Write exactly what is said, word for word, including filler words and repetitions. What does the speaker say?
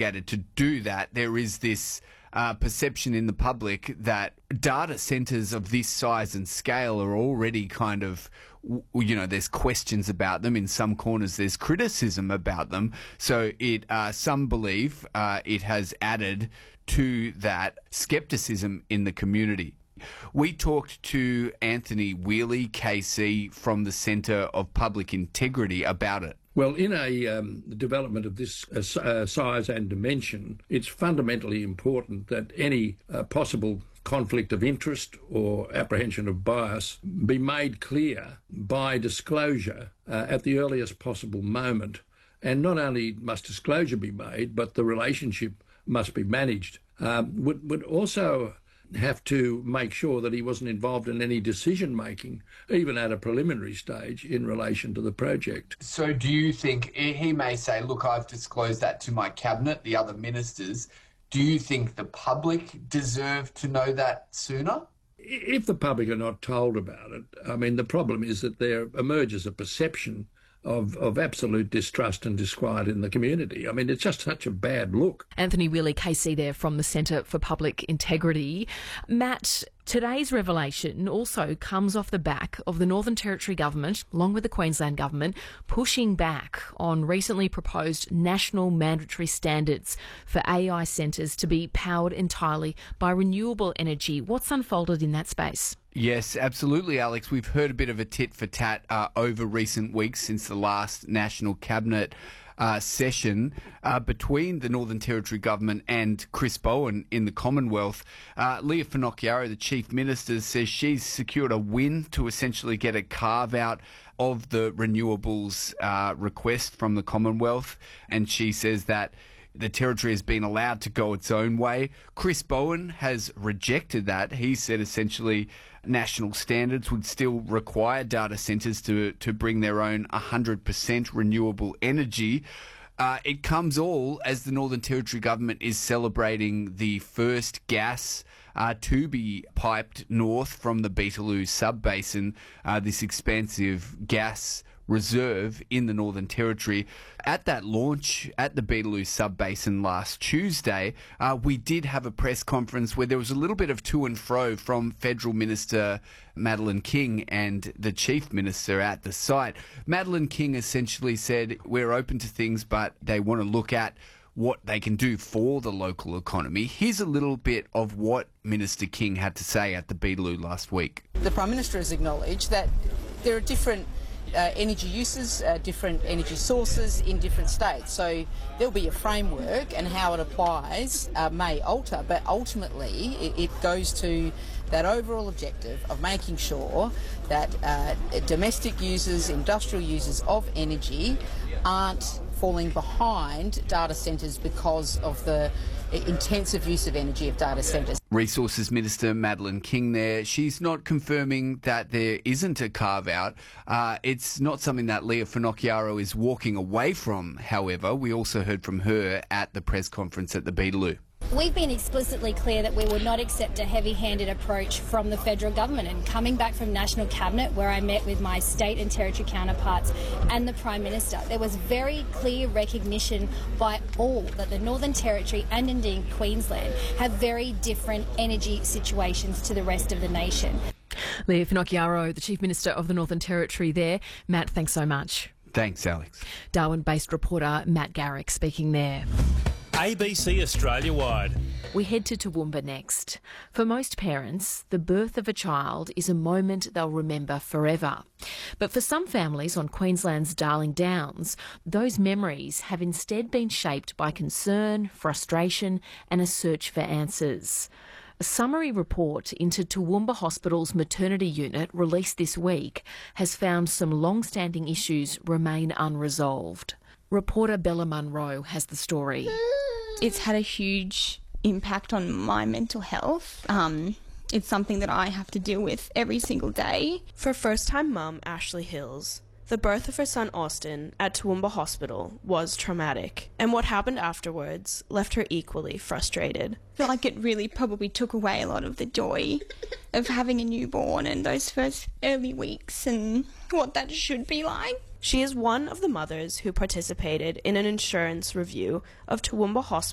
investigated to do that, there is this uh, perception in the public that data centres of this size and scale are already kind of, you know, there's questions about them. In some corners, there's criticism about them. So it, uh, some believe uh, it has added to that scepticism in the community. We talked to Anthony Wheely, K C, from the Centre of Public Integrity about it. Well, in a um, development of this uh, uh, size and dimension, it's fundamentally important that any uh, possible conflict of interest or apprehension of bias be made clear by disclosure uh, at the earliest possible moment. And not only must disclosure be made, but the relationship must be managed. Um, would, would also have to make sure that he wasn't involved in any decision-making, even at a preliminary stage, in relation to the project. So do you think, he may say, look, I've disclosed that to my cabinet, the other ministers. Do you think the public deserve to know that sooner? If the public are not told about it, I mean, the problem is that there emerges a perception of, of absolute distrust and disquiet in the community. I mean, it's just such a bad look. Anthony Wheely, K C there from the Centre for Public Integrity. Matt, today's revelation also comes off the back of the Northern Territory Government, along with the Queensland Government, pushing back on recently proposed national mandatory standards for A I centres to be powered entirely by renewable energy. What's unfolded in that space? Yes, absolutely, Alex. We've heard a bit of a tit for tat uh, over recent weeks since the last National Cabinet uh, session uh, between the Northern Territory Government and Chris Bowen in the Commonwealth. Uh, Leah Finocchiaro, the Chief Minister, says she's secured a win to essentially get a carve-out of the renewables uh, request from the Commonwealth, and she says that the Territory has been allowed to go its own way. Chris Bowen has rejected that. He said essentially national standards would still require data centres to, to bring their own one hundred percent renewable energy. Uh, it comes all as the Northern Territory Government is celebrating the first gas uh, to be piped north from the Beetaloo sub-basin, uh, this expansive gas reserve in the Northern Territory. At that launch at the Beetaloo sub-basin last Tuesday, uh, we did have a press conference where there was a little bit of to and fro from Federal Minister Madeleine King and the Chief Minister at the site. Madeleine King essentially said, we're open to things, but they want to look at what they can do for the local economy. Here's a little bit of what Minister King had to say at the Beetaloo last week. The Prime Minister has acknowledged that there are different Uh, energy uses, uh, different energy sources in different states. So there'll be a framework, and how it applies uh, may alter, but ultimately it, it goes to that overall objective of making sure that uh, domestic users, industrial users of energy aren't falling behind data centres because of the intensive use of energy of data centres. Resources Minister Madeleine King there. She's not confirming that there isn't a carve-out. Uh, it's not something that Leah Finocchiaro is walking away from, however. We also heard from her at the press conference at the Beetaloo. We've been explicitly clear that we would not accept a heavy-handed approach from the federal government, and coming back from National Cabinet, where I met with my state and territory counterparts and the Prime Minister, there was very clear recognition by all that the Northern Territory and indeed Queensland have very different energy situations to the rest of the nation. Leah Finocchiaro, the Chief Minister of the Northern Territory there. Matt, thanks so much. Thanks, Alex. Darwin-based reporter Matt Garrick speaking there. A B C Australia-wide. We head to Toowoomba next. For most parents, the birth of a child is a moment they'll remember forever. But for some families on Queensland's Darling Downs, those memories have instead been shaped by concern, frustration and a search for answers. A summary report into Toowoomba Hospital's maternity unit released this week has found some long-standing issues remain unresolved. Reporter Bella Munro has the story. It's had a huge impact on my mental health. Um, it's something that I have to deal with every single day. For first-time mum Ashley Hills, the birth of her son Austin at Toowoomba Hospital was traumatic, and what happened afterwards left her equally frustrated. I feel like it really probably took away a lot of the joy of having a newborn and those first early weeks and what that should be like. She is one of the mothers who participated in an insurance review of Toowoomba Hospital